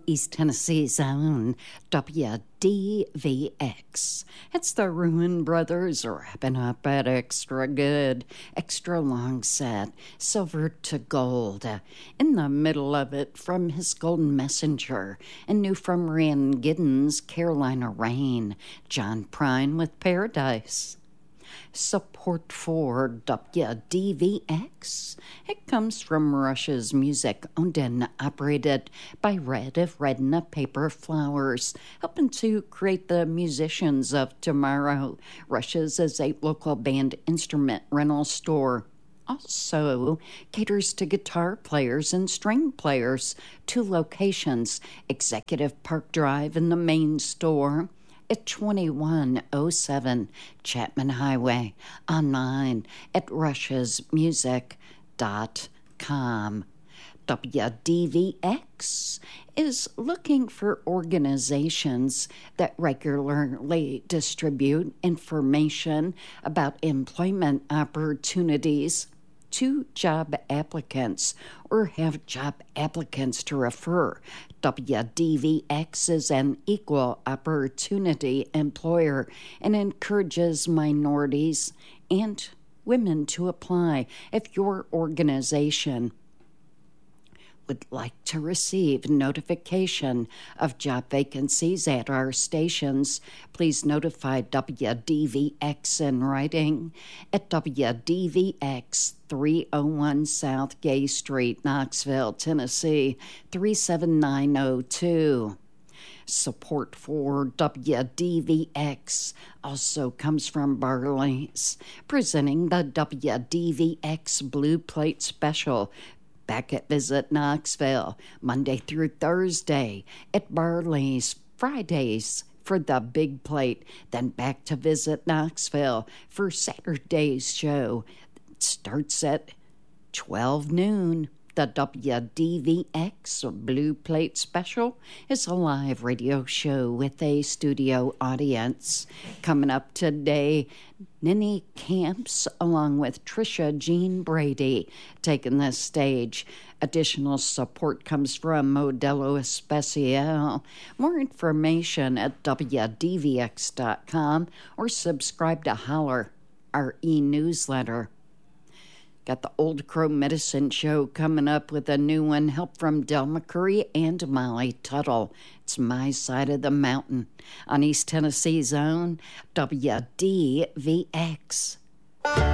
East Tennessee's own WDVX. It's the Ruin Brothers wrapping up at Extra Good, Extra Long Set, Silver to Gold. In the middle of it, from his Golden Messenger, and new from Rand Giddens, Carolina Rain, John Prine with Paradise. Support for WDVX. It comes from Rush's Music, owned and operated by Red of Redna Paper Flowers, helping to create the musicians of tomorrow. Rush's is a local band instrument rental store. Also caters to guitar players and string players. 2 locations, Executive Park Drive and the main store at 2107 Chapman Highway, online at rushesmusic.com. WDVX is looking for organizations that regularly distribute information about employment opportunities to job applicants or have job applicants to refer. WDVX is an equal opportunity employer and encourages minorities and women to apply. If your organization would like to receive notification of job vacancies at our stations, please notify WDVX in writing at WDVX 301 South Gay Street, Knoxville, Tennessee 37902. Support for WDVX also comes from Barley's, presenting the WDVX Blue Plate Special. Back at Visit Knoxville, Monday through Thursday at Barley's, Fridays for the big plate, then back to Visit Knoxville for Saturday's show. It starts at 12 noon. The WDVX Blue Plate Special is a live radio show with a studio audience. Coming up today, Nini Camps along with Trisha Jean Brady taking the stage. Additional support comes from Modelo Especial. More information at WDVX.com or subscribe to Holler, our e-newsletter. Got the Old Crow Medicine Show coming up with a new one. Help from Del McCurry and Molly Tuttle. It's My Side of the Mountain on East Tennessee's own WDVX.